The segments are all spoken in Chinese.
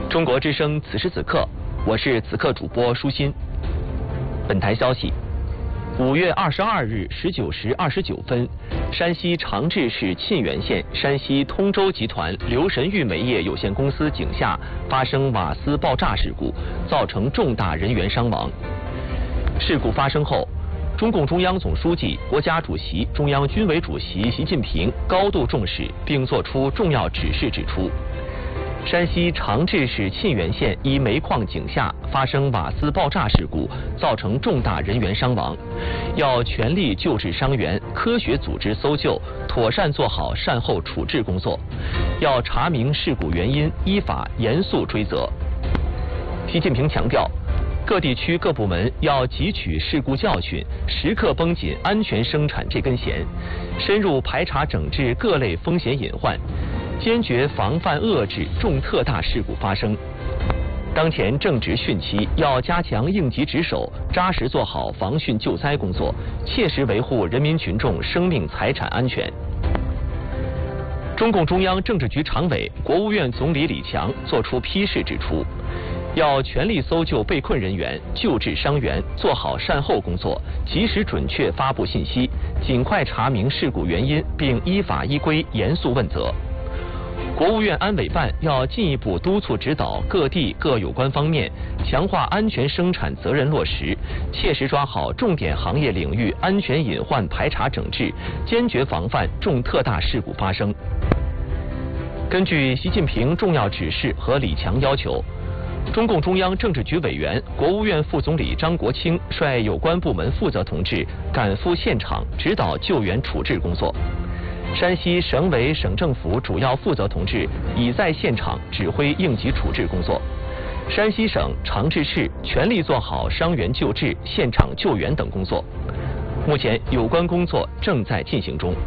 中国之声此时此刻，我是此刻主播舒心。本台消息：5月22日19时29分，山西长治市沁源县山西通州集团刘神玉煤业有限公司井下发生瓦斯爆炸事故，造成重大人员伤亡。事故发生后，中共中央总书记、国家主席、中央军委主席习近平高度重视，并作出重要指示，指出，山西长治市沁源县一煤矿井下发生瓦斯爆炸事故，造成重大人员伤亡，要全力救治伤员，科学组织搜救，妥善做好善后处置工作，要查明事故原因，依法严肃追责。习近平强调，各地区各部门要汲取事故教训，时刻绷紧安全生产这根弦，深入排查整治各类风险隐患，坚决防范遏制重特大事故发生。当前正值汛期，要加强应急值守，扎实做好防汛救灾工作，切实维护人民群众生命财产安全。中共中央政治局常委、国务院总理李强作出批示指出，要全力搜救被困人员，救治伤员，做好善后工作，及时准确发布信息，尽快查明事故原因，并依法依规严肃问责。国务院安委办要进一步督促指导各地各有关方面，强化安全生产责任落实，切实抓好重点行业领域安全隐患排查整治，坚决防范重特大事故发生。根据习近平重要指示和李强要求，中共中央政治局委员、国务院副总理张国清率有关部门负责同志赶赴现场指导救援处置工作。山西省委省政府主要负责同志已在现场指挥应急处置工作。山西省长治市全力做好伤员救治、现场救援等工作。目前有关工作正在进行中。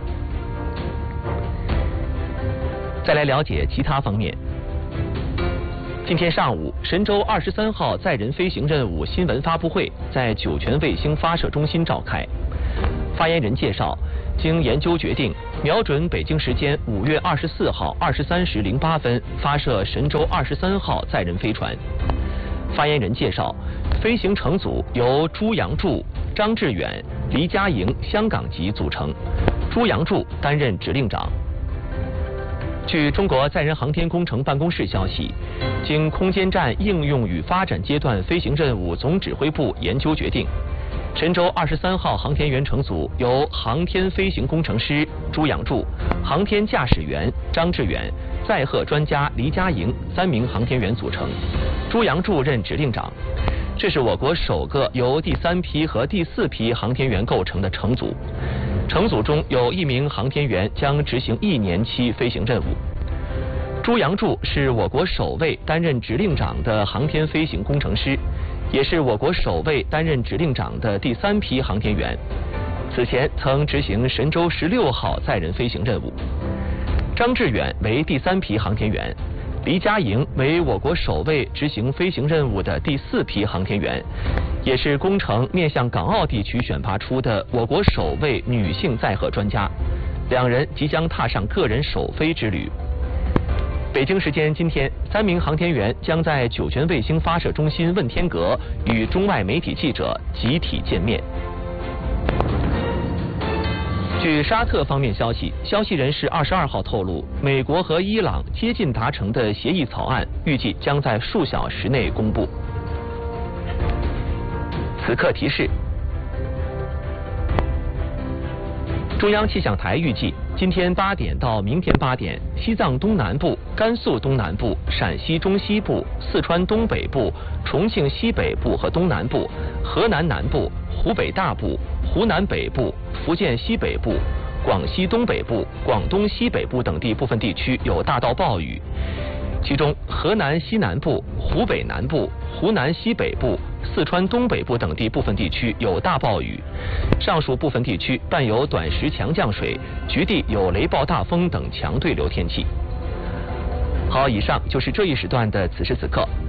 再来了解其他方面。今天上午，神舟23号载人飞行任务新闻发布会在酒泉卫星发射中心召开。发言人介绍，经研究决定，瞄准北京时间5月24号23时08分发射神舟23号载人飞船。发言人介绍，飞行乘组由朱杨柱、张志远、黎佳莹香港籍组成，朱杨柱担任指令长。据中国载人航天工程办公室消息，经空间站应用与发展阶段飞行任务总指挥部研究决定，神舟23号航天员乘组由航天飞行工程师朱杨柱、航天驾驶员张志远、载荷专家黎佳莹3名航天员组成，朱杨柱任指令长。这是我国首个由第3批和第4批航天员构成的乘组。乘组中有1名航天员将执行1年期飞行任务。朱杨柱是我国首位担任指令长的航天飞行工程师，也是我国首位担任指令长的第3批航天员。此前曾执行神舟16号载人飞行任务。张志远为第3批航天员，黎佳莹为我国首位执行飞行任务的第4批航天员，也是工程面向港澳地区选拔出的我国首位女性载荷专家。两人即将踏上个人首飞之旅。北京时间今天，3名航天员将在酒泉卫星发射中心问天阁与中外媒体记者集体见面。据沙特方面消息，消息人士22号透露，美国和伊朗接近达成的协议草案，预计将在数小时内公布。此刻提示：中央气象台预计，今天8点到明天8点，西藏东南部、甘肃东南部、陕西中西部、四川东北部、重庆西北部和东南部、河南南部、湖北大部、湖南北部、福建西北部、广西东北部、广东西北部等地部分地区有大到暴雨，其中河南西南部、湖北南部、湖南西北部、四川东北部等地部分地区有大暴雨，上述部分地区伴有短时强降水，局地有雷暴大风等强对流天气。好，以上就是这一时段的此时此刻。